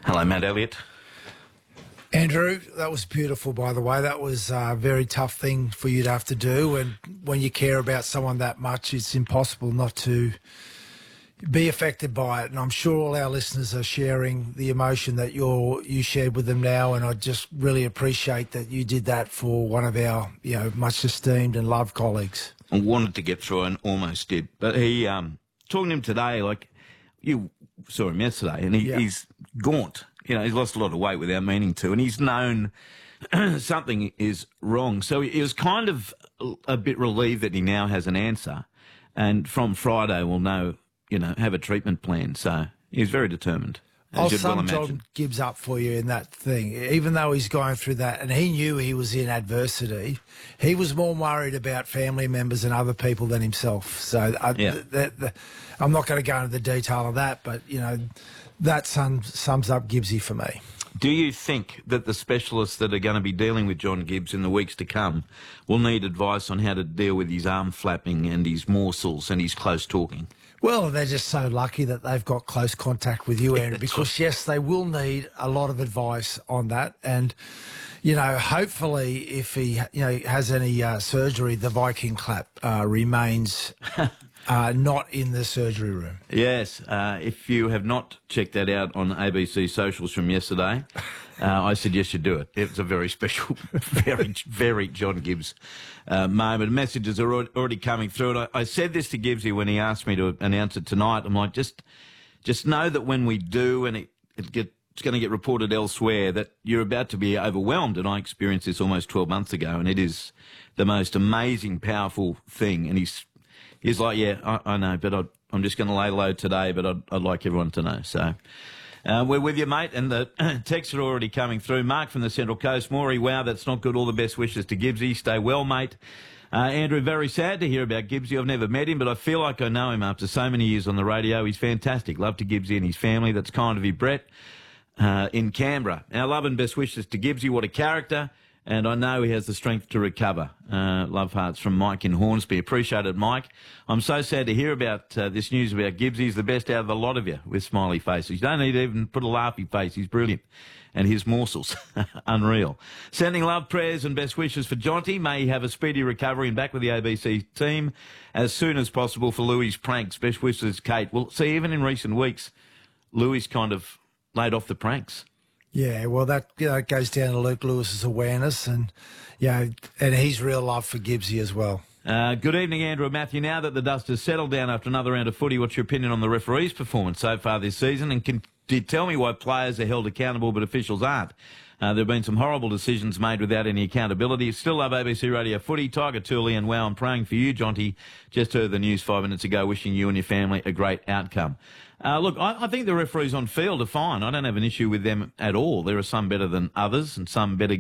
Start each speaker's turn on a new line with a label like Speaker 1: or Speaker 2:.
Speaker 1: Hello, Matt Elliott.
Speaker 2: Andrew, that was beautiful, by the way. That was a very tough thing for you to have to do. And when you care about someone that much, it's impossible not to be affected by it. And I'm sure all our listeners are sharing the emotion that you shared with them now. And I just really appreciate that you did that for one of our, much esteemed and loved colleagues.
Speaker 1: I wanted to get through and almost did. But he, talking to him today, like you saw him yesterday, and he's gaunt. He's lost a lot of weight without meaning to, and he's known something is wrong. So he was kind of a bit relieved that he now has an answer, and from Friday we'll know, have a treatment plan. So he's very determined.
Speaker 2: I'll sum John Gibbs up for you in that thing. Even though he's going through that, and he knew he was in adversity, he was more worried about family members and other people than himself. So I'm not going to go into the detail of that, but, that sums up Gibbsy for me.
Speaker 1: Do you think that the specialists that are going to be dealing with John Gibbs in the weeks to come will need advice on how to deal with his arm flapping and his morsels and his close talking?
Speaker 2: Well, they're just so lucky that they've got close contact with you, Andrew, because, yes, they will need a lot of advice on that. And, hopefully if he, has any surgery, the Viking clap remains not in the surgery room.
Speaker 1: Yes. If you have not checked that out on ABC socials from yesterday, I suggest you do it. It's a very special, very, very John Gibbs moment. Messages are already coming through. And I said this to Gibbsy when he asked me to announce it tonight. I'm like, just know that when we do, and it's going to get reported elsewhere, that you're about to be overwhelmed. And I experienced this almost 12 months ago, and it is the most amazing, powerful thing. And he's like, yeah, I know, but I'm just going to lay low today, but I'd like everyone to know. So we're with you, mate, and the texts are already coming through. Mark from the Central Coast, Maury, wow, that's not good. All the best wishes to Gibbsy. Stay well, mate. Andrew, very sad to hear about Gibbsy. I've never met him, but I feel like I know him after so many years on the radio. He's fantastic. Love to Gibbsy and his family. That's kind of you, Brett, in Canberra. Our love and best wishes to Gibbsy. What a character. And I know he has the strength to recover. Love hearts from Mike in Hornsby. Appreciate it, Mike. I'm so sad to hear about this news about Gibbs. He's the best out of the lot of you with smiley faces. You don't need to even put a laughy face. He's brilliant. And his morsels, unreal. Sending love, prayers and best wishes for Jonty. May he have a speedy recovery and back with the ABC team as soon as possible for Louis' pranks. Best wishes, Kate. Well, see, even in recent weeks, Louis kind of laid off the pranks.
Speaker 2: Yeah, well, that goes down to Luke Lewis's awareness and his real love for Gibbsy as well.
Speaker 1: Good evening, Andrew and Matthew. Now that the dust has settled down after another round of footy, what's your opinion on the referee's performance so far this season? And can you tell me why players are held accountable but officials aren't? There have been some horrible decisions made without any accountability. Still love ABC Radio Footy, Tiger Tooley, and wow, I'm praying for you, Jonty. Just heard the news 5 minutes ago, wishing you and your family a great outcome. Look, I think the referees on field are fine. I don't have an issue with them at all. There are some better than others and some better